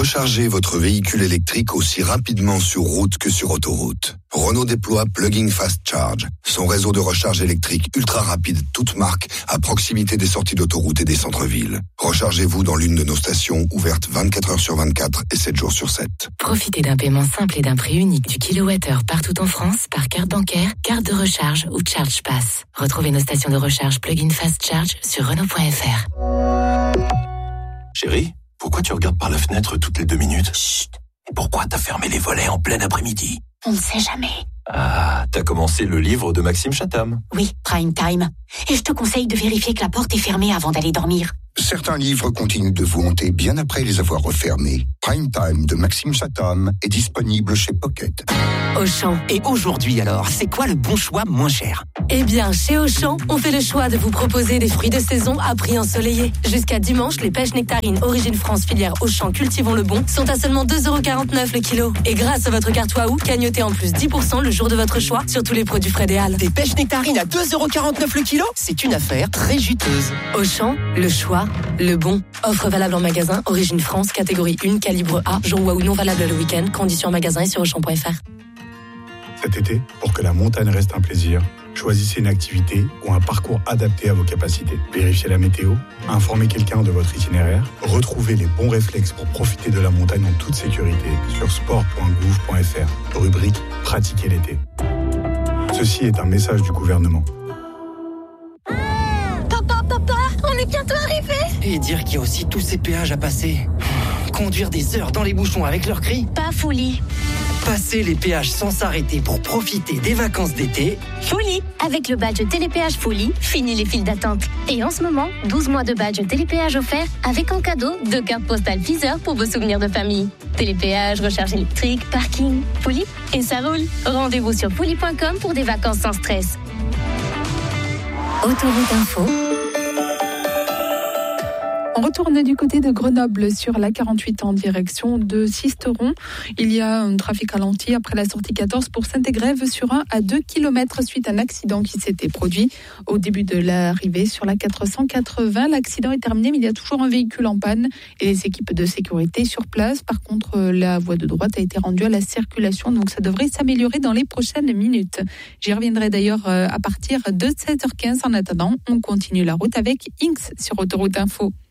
Rechargez votre véhicule électrique aussi rapidement sur route que sur autoroute. Renault déploie Plug-in Fast Charge, son réseau de recharge électrique ultra rapide, toute marque, à proximité des sorties d'autoroute et des centres-villes. Rechargez-vous dans l'une de nos stations ouvertes 24 heures sur 24 et 7 jours sur 7. Profitez d'un paiement simple et d'un prix unique du kilowattheure partout en France par carte bancaire, carte de recharge ou Charge Pass. Retrouvez nos stations de recharge Plug-in Fast Charge sur Renault.fr. Chérie, pourquoi tu regardes par la fenêtre toutes les 2 minutes ? Chut. Et pourquoi t'as fermé les volets en plein après-midi ? On ne sait jamais. Ah, t'as commencé le livre de Maxime Chatham. Oui, Prime Time. Et je te conseille de vérifier que la porte est fermée avant d'aller dormir. Certains livres continuent de vous hanter bien après les avoir refermés. Prime Time de Maxime Chatham est disponible chez Pocket. Auchan. Et aujourd'hui alors, c'est quoi le bon choix moins cher ? Eh bien, chez Auchan, on fait le choix de vous proposer des fruits de saison à prix ensoleillé. Jusqu'à dimanche, les pêches nectarines Origine France filière Auchan Cultivons le Bon sont à seulement 2,49€ le kilo. Et grâce à votre carte Waouh, gagnotez en plus 10% le jour de votre choix sur tous les produits frais des Halles. Des pêches nectarines à 2,49€ le kilo ? C'est une affaire très juteuse. Auchan, le choix, le bon. Offre valable en magasin, Origine France, catégorie 1, calibre A, jour Waouh non valable le week-end, conditions en magasin et sur Auchan.fr. Cet été, pour que la montagne reste un plaisir, choisissez une activité ou un parcours adapté à vos capacités. Vérifiez la météo, informez quelqu'un de votre itinéraire, retrouvez les bons réflexes pour profiter de la montagne en toute sécurité sur sport.gouv.fr, rubrique « Pratiquer l'été ». Ceci est un message du gouvernement. Papa, on est bientôt arrivé. Et dire qu'il y a aussi tous ces péages à passer. Conduire des heures dans les bouchons avec leurs cris. Pas folie. Passer les péages sans s'arrêter pour profiter des vacances d'été. Folie. Avec le badge Télépéage Folie, fini les files d'attente. Et en ce moment, 12 mois de badge Télépéage offert avec en cadeau 2 cartes postales Deezer pour vos souvenirs de famille. Télépéage, recharge électrique, parking, Folie et ça roule. Rendez-vous sur folie.com pour des vacances sans stress. Autoroute Info. On retourne du côté de Grenoble sur la 48 en direction de Sisteron. Il y a un trafic ralenti après la sortie 14 pour Saint-Égrève sur 1 à 2 km suite à un accident qui s'était produit au début de l'arrivée sur la 480. L'accident est terminé mais il y a toujours un véhicule en panne et les équipes de sécurité sur place. Par contre, la voie de droite a été rendue à la circulation donc ça devrait s'améliorer dans les prochaines minutes. J'y reviendrai d'ailleurs à partir de 7h15. En attendant, on continue la route avec Inks sur Autoroute Info.